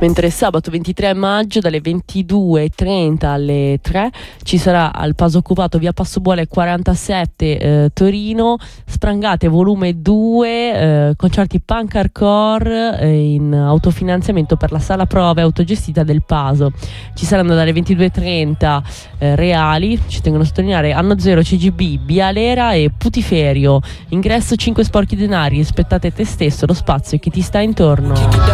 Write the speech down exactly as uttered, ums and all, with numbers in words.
Mentre sabato ventitré maggio dalle ventidue e trenta alle tre ci sarà al Paso Occupato via Passobuole quarantasette eh, Torino, Sprangate volume due, eh, concerti punk hardcore eh, in autofinanziamento per la sala prove autogestita del Paso. Ci saranno dalle ventidue e trenta eh, Reali, ci tengono a sottolineare, Anno Zero, C G B, Bialera e Putiferio. Ingresso cinque sporchi denari, rispettate te stesso, lo spazio e chi ti sta intorno.